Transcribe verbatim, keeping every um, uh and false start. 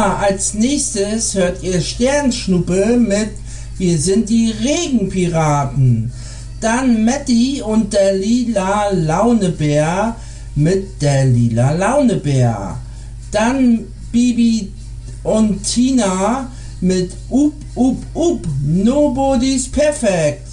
Als nächstes hört ihr Sternschnuppe mit Wir sind die Regenpiraten. Dann Matti und der lila Launebär mit der lila Launebär. Dann Bibi und Tina mit Up, Up, Up, Nobody's Perfect.